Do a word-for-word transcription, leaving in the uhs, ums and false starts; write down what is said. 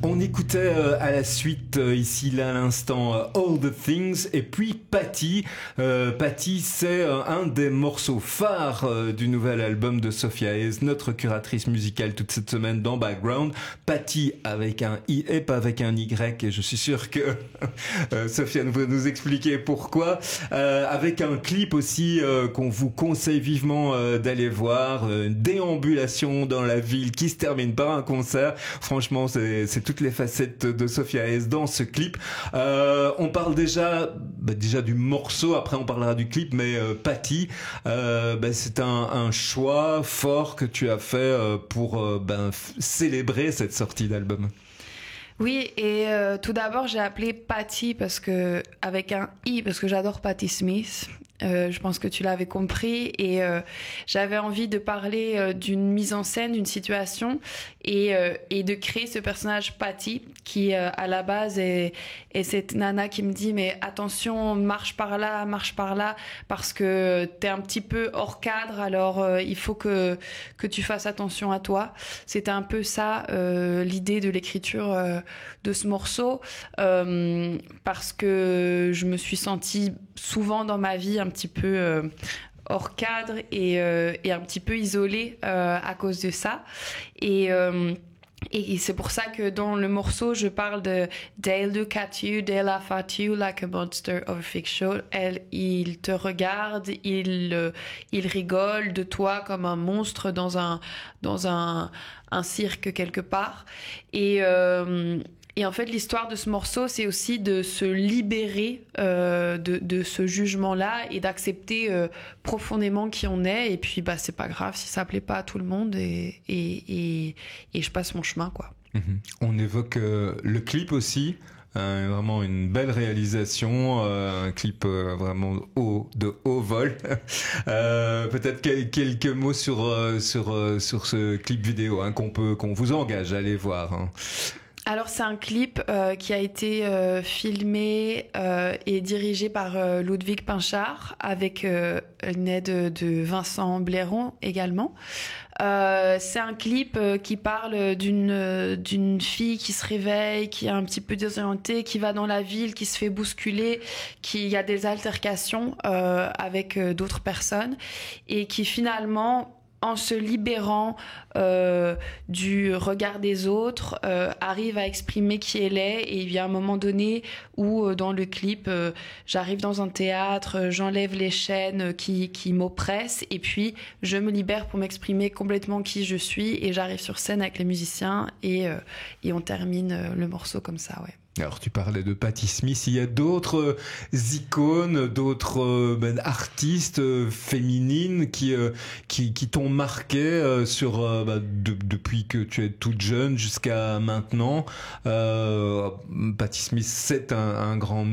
On écoutait euh, à la suite, euh, ici, là, à l'instant, euh, All the Things, et puis Patty. Euh, Patty, c'est euh, un des morceaux phares euh, du nouvel album de Sophia Hayes, notre curatrice musicale toute cette semaine dans Background. Patty avec un I et pas avec un Y, et je suis sûr que euh, Sophia va nous expliquer pourquoi. Euh, avec un clip aussi euh, qu'on vous conseille vivement euh, d'aller voir, euh, une déambulation dans la ville qui se termine par un concert. Franchement, c'est, c'est toutes les facettes de Sophia Hayes dans ce clip. Euh, on parle déjà, bah, déjà du morceau, après on parlera du clip, mais euh, Patty, euh, bah, c'est un, un choix fort que tu as fait euh, pour euh, ben, f- célébrer cette sortie d'album. Oui, et euh, tout d'abord, j'ai appelé Patty parce que, avec un I, parce que j'adore Patti Smith. Euh, je pense que tu l'avais compris. Et euh, j'avais envie de parler euh, d'une mise en scène, d'une situation, et, euh, et de créer ce personnage Patty, qui euh, à la base est, est cette nana qui me dit « mais attention, marche par là, marche par là, parce que t'es un petit peu hors cadre, alors euh, il faut que, que tu fasses attention à toi ». C'était un peu ça, euh, l'idée de l'écriture euh, de ce morceau, euh, parce que je me suis sentie souvent dans ma vie un petit peu euh, hors cadre et, euh, et un petit peu isolée euh, à cause de ça. Et... Euh, Et c'est pour ça que dans le morceau, je parle de « They look at you, they laugh at you like a monster of a fiction show ». Elle, il te regarde, il, euh, il rigole de toi comme un monstre dans un, dans un, un cirque quelque part. Et... Euh, Et en fait, l'histoire de ce morceau, c'est aussi de se libérer euh, de, de ce jugement-là et d'accepter euh, profondément qui on est. Et puis, bah, c'est pas grave si ça plaît pas à tout le monde et, et, et, et je passe mon chemin, quoi. Mm-hmm. On évoque euh, le clip aussi. Euh, vraiment une belle réalisation, euh, un clip euh, vraiment haut, de haut vol. euh, peut-être quel, quelques mots sur euh, sur euh, sur ce clip vidéo hein, qu'on peut qu'on vous engage à aller voir. Hein. Alors c'est un clip euh, qui a été euh, filmé euh, et dirigé par euh, Ludwig Pinchard avec euh, une aide de Vincent Blairon également. Euh, c'est un clip euh, qui parle d'une euh, d'une fille qui se réveille, qui est un petit peu désorientée, qui va dans la ville, qui se fait bousculer, qui y a des altercations euh, avec euh, d'autres personnes et qui finalement en se libérant euh, du regard des autres, euh, arrive à exprimer qui elle est. Et il y a un moment donné où, euh, dans le clip, euh, j'arrive dans un théâtre, j'enlève les chaînes qui, qui m'oppressent, et puis je me libère pour m'exprimer complètement qui je suis, et j'arrive sur scène avec les musiciens, et, euh, et on termine euh, le morceau comme ça, ouais. Alors tu parlais de Patti Smith, il y a d'autres euh, icônes, d'autres euh, ben, artistes euh, féminines qui, euh, qui qui t'ont marqué euh, sur euh, bah, de, depuis que tu es toute jeune jusqu'à maintenant. Euh, Patti Smith, c'est un, un grand